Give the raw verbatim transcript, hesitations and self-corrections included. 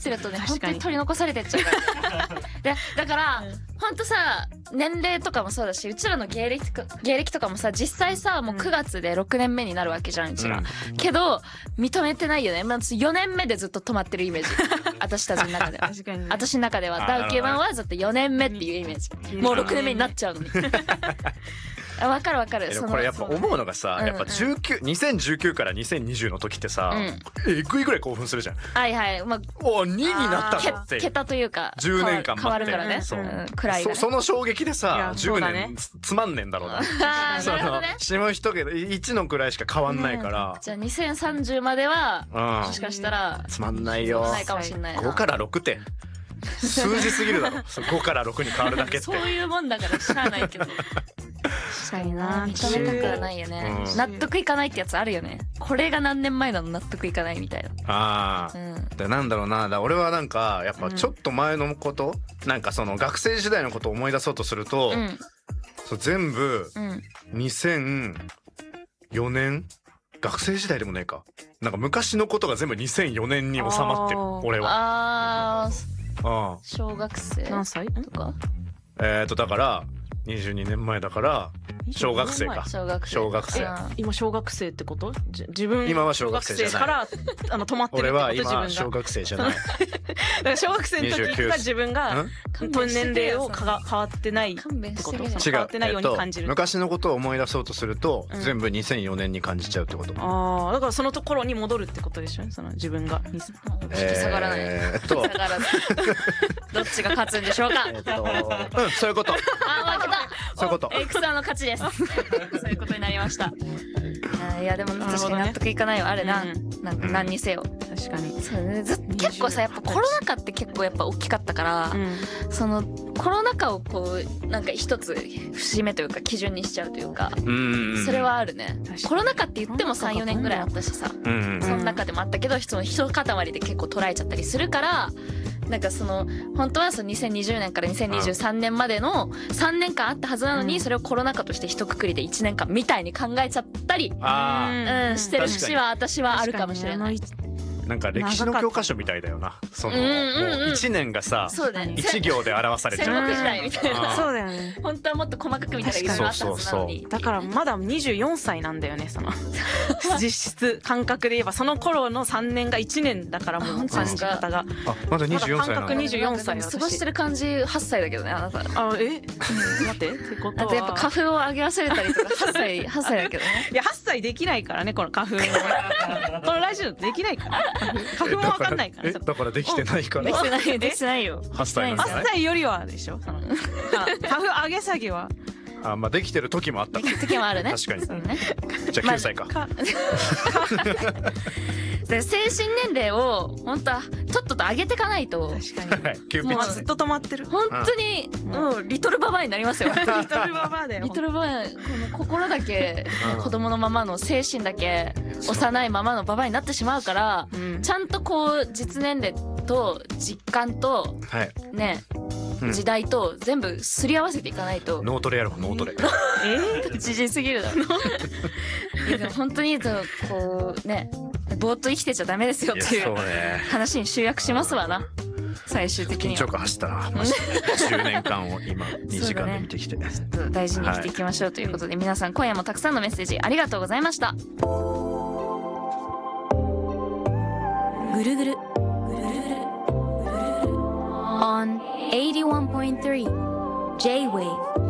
ってるとね本当に取り残されてっちゃうからでだからほんとさ年齢とかもそうだしうちらの芸歴とか芸歴とかもさ実際さもうくがつでろくねんめになるわけじゃんうちら、うん、けど認めてないよね、まあ、よねんめでずっと止まってるイメージ私たちの中では確かに、ね、私の中ではダウキューマンはずっとよねんめっていうイメージ、もうろくねんめになっちゃうのにわかるわかる。 これやっぱ思うのがさ、やっぱじゅうきゅう、にせんじゅうきゅうからにせんにじゅうの時ってさ、えぐいぐらい興奮するじゃん。 はいはい。まあ、 おにになったのって。 桁というかじゅうねんかん変わるからね。そう。暗い。 その衝撃でさ、じゅうねんつまんねんだろうな。その死ぬ人けどいちの位しか変わんないから。 じゃあにせんさんじゅうまではもしかしたらつまんないよ。 ないかもしれない。 ごからろくって数字すぎるだろ。ごからろくに変わるだけって。 そういうもんだからしゃあないけど。確かにな、認めたくはないよね、うん、納得いかないってやつあるよね。これが何年前なの納得いかないみたいな。 ああ、うん、でなんだろうな、だ俺はなんかやっぱちょっと前のこと、うん、なんかその学生時代のことを思い出そうとすると、うん、そう全部にせんよねん、学生時代でもねえか、なんか昔のことが全部にせんよねんに収まってる俺は。 ああ、小学生何歳とか、 えっとだからにじゅうにねんまえだから小学生か。 小学生。 小学生。 今小学生ってこと？自分今は小学生じゃない。 からあの止まってるってこと。 俺は今小学生じゃない。だから小学生の時が自分が年齢を変わってないってこと？変わってないように感じる。 昔のことを思い出そうとすると全部にせんよねんに感じちゃうってこと。 ああ、だからそのところに戻るってことでしょ。その自分が引き下がらない。 えっとどっちが勝つんでしょうか。 うん、そういうこと。 あ、負けた。 そういうこと。 エイクさんの勝ちです。そういうことになりました。いやでも確かに納得いかないよあれな、なんか何にせよ。 確かに。 そうね、ず結構さやっぱコロナ禍って結構やっぱ大きかったから、そのコロナ禍をこうなんか一つ節目というか基準にしちゃうというか、それはあるね。コロナ禍って言ってもさんよねんぐらいあったしさ、その中でもあったけどその一塊で結構捉えちゃったりするから。なんかその本当はそのにせんにじゅうねんからにせんにじゅうさんねんまでのさんねんかんあったはずなのに、それをコロナ禍として一括りでいちねんかんみたいに考えちゃったり、うん、してる節は私はあるかもしれない。 なんか歴史の教科書みたいだよな。そのもういちねんがさいち行で表されちゃう。 戦国時代みたいな。 そうだよね。 本当はもっと細かく見たらいろいろあったはずなのに。 だからまだにじゅうよんさいなんだよね。その実質感覚で言えばその頃のさんねんがいちねんだからもう感じ方が。 あ、まだにじゅうよんさいなの。 感覚にじゅうよんさい。 過ごしてる感じはっさいだけどねあなた。 あ、え？待ってってことは。 あとやっぱ花粉を上げ忘れたりとかはっさいはっさいだけどね。 いやはっさいできないからねこの花粉。このラジオできないから。花粉もわかんないから。 え、だからできてないから。 できてないできてないよ。 はっさいなんじゃない？ はっさいよりはでしょ。その花粉上げ下げは。 あ、まあできてる時もあった。 できてる時もあるね。 確かに。じゃあきゅうさいか。 精神年齢を本当はちょっとと上げていかないと。 確かに。もうずっと止まってる。 本当にもうリトルババアになりますよ。リトルババアだよ。 リトルババア、この心だけ子供のままの精神だけ幼いままのババアになってしまうから、ちゃんとこう実年齢と実感とね。時代と全部すり合わせていかないと。 脳トレやろう、脳トレ。 えー、じじいすぎるだろ。いやでも本当にこうね、ぼーっと生きてちゃダメですよっていう話に集約しますわな。最終的に緊張感走ったな。じゅうねんかんを今にじかんで見てきて、ね、 大事に生きていきましょうということで、皆さん今夜もたくさんのメッセージありがとうございました。ぐるぐる on eighty-one point three J-Wave